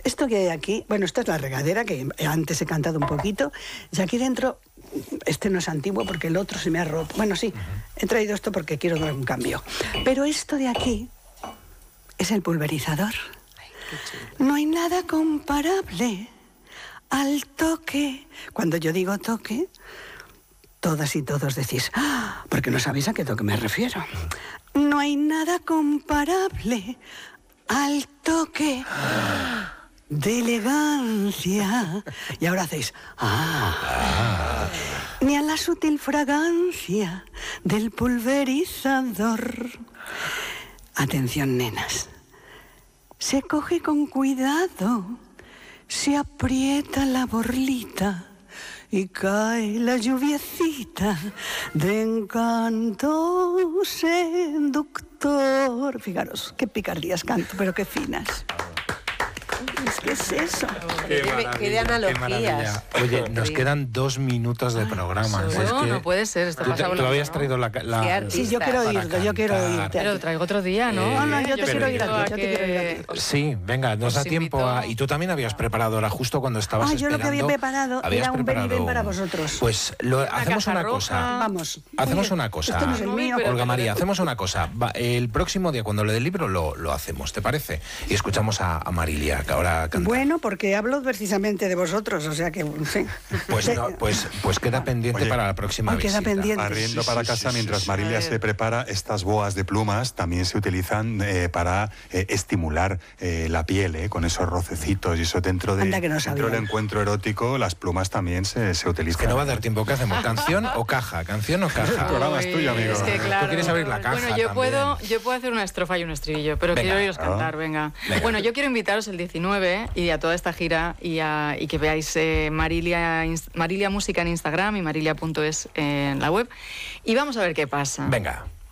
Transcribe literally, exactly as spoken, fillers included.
esto que hay aquí, bueno, esta es la regadera, que antes he cantado un poquito, y aquí dentro, este no es antiguo porque el otro se me ha roto. Bueno, sí, he traído esto porque quiero dar un cambio. Pero esto de aquí es el pulverizador. No hay nada comparable al toque. Cuando yo digo toque, todas y todos decís, ¡ah!, porque no sabéis a qué toque me refiero. No hay nada comparable al toque de elegancia. Y ahora hacéis, ¡ah! Ni a la sutil fragancia del pulverizador. Atención, nenas. Se coge con cuidado, se aprieta la borlita y cae la lluviecita de encanto seductor. Fijaros, qué picardías canto, pero qué finas. Es que es eso. Qué, qué de analogías. Qué Oye, nos quedan dos minutos de programa. Ay, es no, que no puede ser. Esto tú, pasa tú habías traído la... la sí, yo quiero oírte, yo quiero oírte. Pero traigo otro día, ¿no? No, no, yo te yo quiero oír a a ti, yo te quiero oír a ti. Sí, venga, nos da tiempo invito. a... Y tú también habías preparado, ahora justo cuando estabas Ah, yo esperando... lo que había preparado habías era un ven y ven preparado- para vosotros. Pues lo, hacemos caja una roja. cosa. Vamos. Hacemos Oye, una cosa. esto no es el mío. pero- Olga María, hacemos una cosa. Va, el próximo día, cuando le dé el libro, lo, lo hacemos, ¿te parece? Y escuchamos a, a Marilia, que ahora canta. Bueno, porque hablo precisamente de vosotros, o sea que, sí. Pues, no, pues, pues queda pendiente Oye, para la próxima hoy queda visita. pendiente. Arriendo Sí, para sí, casa, sí, mientras sí, Marilia sí. se prepara, estas boas de plumas también se utilizan eh, para eh, estimular eh, la piel, eh, con esos rocecitos y eso dentro, de, Anda que no dentro sabía. del encuentro erótico, las plumas también se, se Es utilizan. que no va a dar tiempo. ¿Qué hacemos? ¿Canción o caja? ¿Canción o caja? El programa es tuyo, amigo. Es que, Tú claro, quieres abrir la caja Bueno, yo también. puedo, yo puedo hacer una estrofa y un estribillo, pero Venga. quiero oíros cantar, venga. Venga. Bueno, yo quiero invitaros el diecinueve y a toda esta gira y, a, y que veáis eh, Marilia, Marilia Música en Instagram y marilia punto es en la web. Y vamos a ver qué pasa. Venga.